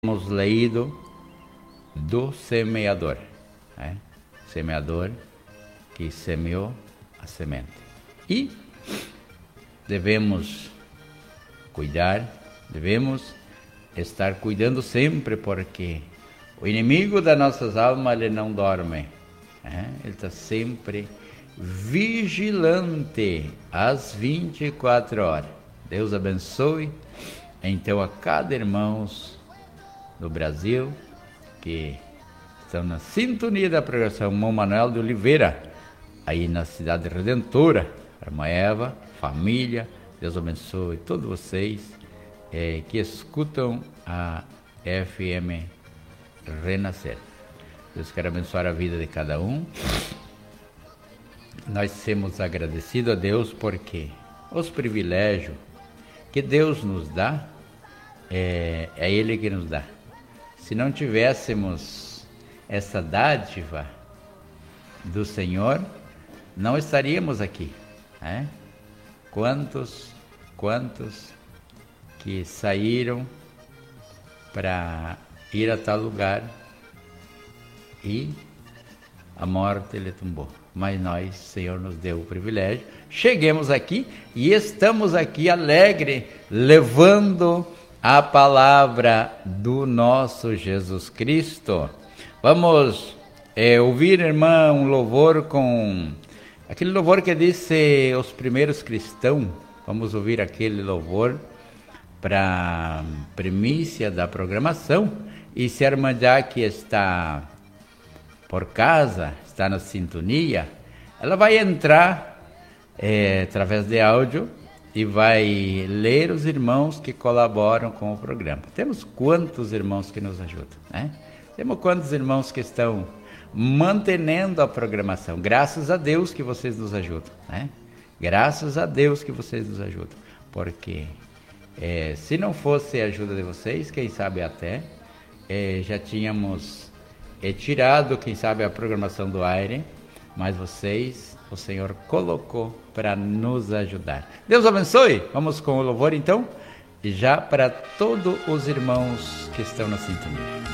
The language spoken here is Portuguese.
Temos leído do semeador, né? Semeador que semeou a semente. E devemos cuidar, devemos estar cuidando sempre, porque o inimigo das nossas almas, ele não dorme, né? Ele está sempre vigilante às 24 horas. Deus abençoe, então, a cada irmão do Brasil que estão na sintonia da programação Mão Manuel de Oliveira, aí na cidade Redentora, irmã Eva, família, Deus abençoe todos vocês que escutam a FM Renascer. Deus quer abençoar a vida de cada um. Nós somos agradecidos a Deus porque os privilégios que Deus nos dá, é Ele que nos dá. Se não tivéssemos essa dádiva do Senhor, não estaríamos aqui, né? Quantos que saíram para ir a tal lugar e a morte lhe tombou. Mas nós, Senhor, nos deu o privilégio. Cheguemos aqui e estamos aqui alegre, levando a palavra do nosso Jesus Cristo. Vamos ouvir, irmã, um louvor com aquele louvor que disse os primeiros cristãos. Vamos ouvir aquele louvor para primícia da programação. E se a irmã Jaque está por casa, está na sintonia, ela vai entrar através de áudio e vai ler os irmãos que colaboram com o programa. Temos quantos irmãos que nos ajudam, né? Temos quantos irmãos que estão mantendo a programação. Graças a Deus que vocês nos ajudam, né? Graças a Deus que vocês nos ajudam. Porque se não fosse a ajuda de vocês, quem sabe até já tínhamos tirado, quem sabe, a programação do aire, mas vocês, o Senhor colocou para nos ajudar. Deus abençoe. Vamos com o louvor então, e já para todos os irmãos que estão na sintonia.